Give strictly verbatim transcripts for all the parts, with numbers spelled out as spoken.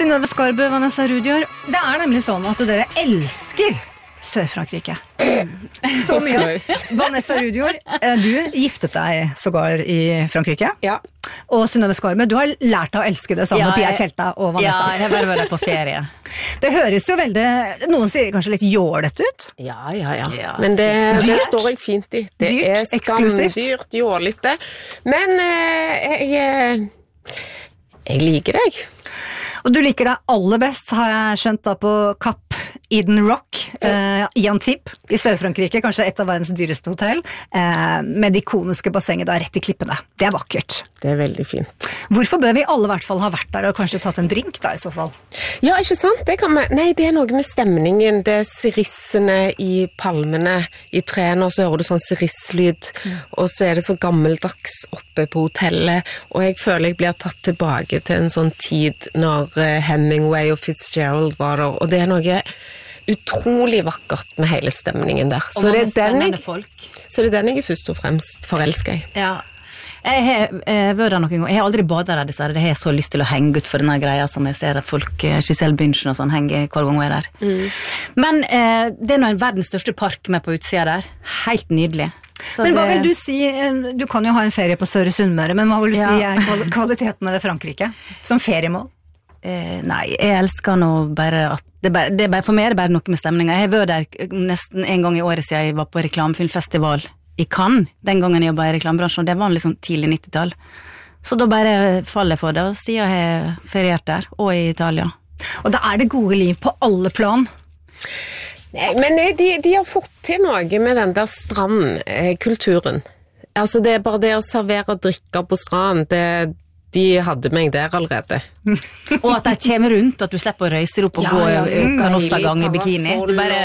Synnøve Skarbø, Vanessa Rudior. Det er nemlig sånn at dere elsker Sør-Frankrike. Så mye. Vanessa Rudior, du giftet deg sågar i Frankrike. Ja. Og Synnøve Skarbø, du har lært deg å elske det samme, ja, Pia Tjelta og Vanessa. Ja, jeg har bare vært på ferie. Det høres jo veldig, noen sier kanskje litt jålete ut. Ja, ja, ja. ja. Men det, det står jeg fint i. Det dyrt, er skamdyrt, jålete. Men eh, jeg, jeg liker deg. Og du liker deg aller best, har jeg skjønt da på Kapp Eden Rock eh, i Antibes i Sør-Frankrike, kanskje et av verdens dyreste hotell, eh, med det ikoniske bassenget da rett i klippene. Det er vakkert. Det er veldig fint. Hvorfor bør vi alle i hvert fall ha vært der og kanskje tatt en drink da i så fall? Ja, ikke sant? Det kan vi... Nei, det er noe med stemningen, det er sirissene i palmene, i trærne, og så hører du sånn sirisslyd, mm. og så er det så gammeldags oppe på hotellet, og jeg føler jeg blir tatt tilbake til en sånn tid når Hemingway og Fitzgerald var der, og det er noe utrolig vakkert med hele stemningen der. Så det, er den jeg, så det er den jeg først og fremst forelsker i. Ja. Jeg har, jeg, noen gang, jeg har aldri badet der, dessverre. Det har jeg så lyst til å henge ut for denne greia som jeg ser at folk, Giselle Bündchen og sånn, henger hver gang jeg er der. Mm. Men eh, det er nå en verdens største park med på utsida der. Helt nydelig. Så men hva det... vil du si, du kan jo ha en ferie på Søre Sunnmøre, men hva vil du ja. si er kvalitetene ved Frankrike som feriemål? Eh, nei, jeg elsker nå bare at det er bare, det er bare, for meg er det bare noe med stemningen. Jeg har vært der nesten en gang i året siden jeg var på reklamefilmfestival i Cannes, den gangen jeg jobbet i reklamebransjen, og det var liksom tidlig nittitall. Så da bare faller jeg for det, og siden jeg har feriert der, og i Italia. Og da er det gode liv på alle plan. Nei, men de, de har fått til noe med den der strandkulturen. Altså det er bare det å servere og drikke på strand, det de hadde meg der allerede. Og at de kommer rundt, at du slipper å røyse opp og ja, gå ja, kanossagang i bikini. Bare...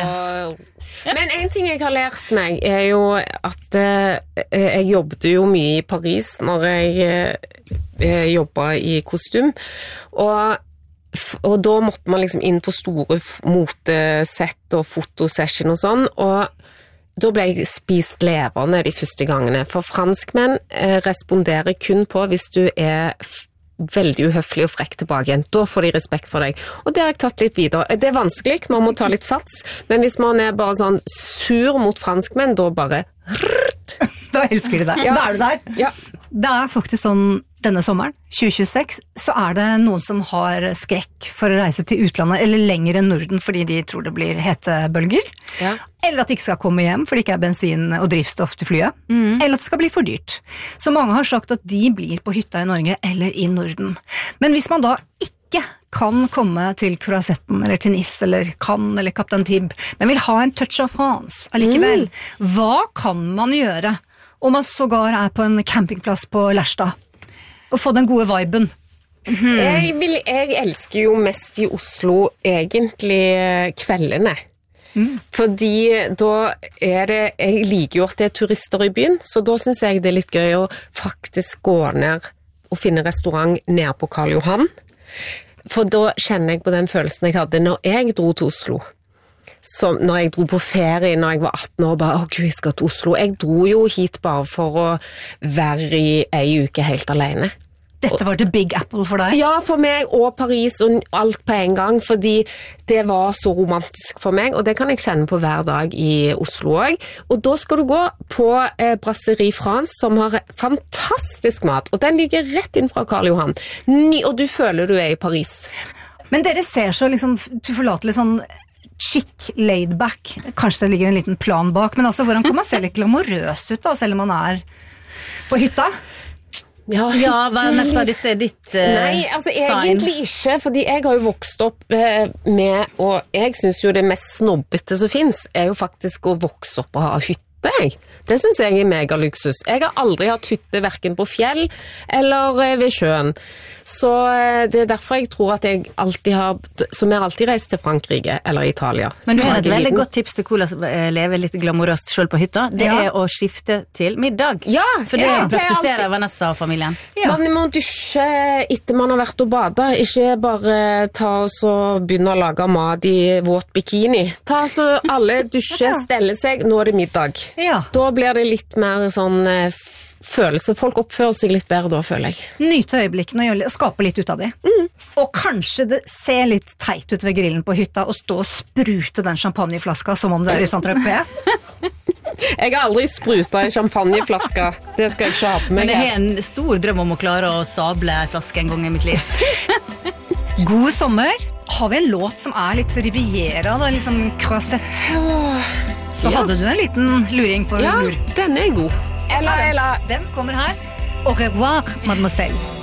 Men en ting jeg har lært meg er jo at eh, jeg jobbet jo mye i Paris når jeg eh, jobbet i kostym, og, og da måtte man liksom inn på store motesett og fotosession og sånn, og da ble jeg spist levende de første gangene, for franskmenn eh, responderer kun på hvis du er f- veldig uhøflig og frekk tilbake igjen. Da får de respekt for deg. Og det har jeg tatt litt videre. Det er vanskelig, man må ta litt sats, men hvis man er bare sånn sur mot franskmenn, da bare... Da elsker de deg. Ja. Da er du der. Ja. Det er faktisk sånn denne sommeren, tjue tjueseks, så er det noen som har skrekk for å reise til utlandet, eller lenger enn Norden, fordi de tror det blir hetebølger. Ja. Eller at de ikke skal komme hjem, fordi det ikke er bensin og drivstoff til flyet. Mm. Eller at det skal bli for dyrt. Så mange har sagt at de blir på hytta i Norge, eller i Norden. Men hvis man da ikke kan komme til Croisetten, eller til Nice, eller Cannes, eller Cap d'Antibes, men vil ha en touch of France allikevel, mm. hva kan man gjøre om man sågar er på en campingplass på Lærstad? Og få den gode viben. Mm. Jeg, vil, jeg elsker jo mest i Oslo egentlig kveldene. Mm. Fordi da er det, jeg liker jo at det er turister i byen, så da synes jeg det er litt gøy å faktisk gå ned og finne restaurant ned på Karl Johan. For da kjenner jeg på den følelsen jeg hadde når jeg dro til Oslo. Som når jeg dro på ferie når jeg var atten år, bare, å Gud, jeg skal til Oslo. Jeg dro jo hit bare for å være i en uke helt alene. Dette var the big apple for deg? Ja, for meg, og Paris, og alt på en gang, fordi det var så romantisk for meg, og det kan jeg kjenne på hver dag i Oslo også. Og da skal du gå på eh, Brasserie France, som har fantastisk mat, og den ligger rett inn fra Karl Johan. Ny, og du føler du er i Paris. Men dere ser så liksom tilforlatelig sånn chic, laid back. Kanskje det ligger en liten plan bak, men altså, hvordan kan man se litt glamorøs ut da, selv om man er på hytta? Ja, ja hva er mest av dette ditt uh, Nei, altså egentlig ikke, fordi jeg har jo vokst opp uh, med, og jeg synes jo det mest snobbete som finnes, er jo faktisk å vokse opp og ha hytte, jeg. Det synes jeg er megaluksus. Jeg har aldri hatt hytte hverken på fjell eller uh, ved sjøen. Så uh, det er derfor jeg tror at jeg alltid har, som jeg alltid reist til Frankrike eller Italia. Men du har et veldig godt tips til hvordan leve litt glamorøst selv på hytta. Det ja. er å skifte til middag. Ja, for det ja, praktiserer alltid... Vanessa og familien. Ja. Man må dusje etter man har vært og bada, ikke bare ta oss og begynne å lage mat i våt bikini. Ta så alle dusje, stelle seg, nå er det middag. Ja. Da blir det litt mer sånn eh, følelse. Folk oppfører seg litt bedre da, føler jeg. Nyte øyeblikkene og gjøre- skape litt ut av de. Mm. Og kanskje det ser litt teit ut ved grillen på hytta og stå og sprute den champagneflaska som om du er i Saint-Tropez. Jeg har aldri spruta en champagneflaske. Det skal jeg ikke ha på meg. Men jeg har en stor drøm om å klare å sable en flaske en gang i mitt liv. God sommer. Har vi en låt som er litt Riviera, da, liksom croisette? Så Ja. hadde du en liten luring på Ja, lur. den er god. Eller, eller Den kommer her. Au revoir, mademoiselle.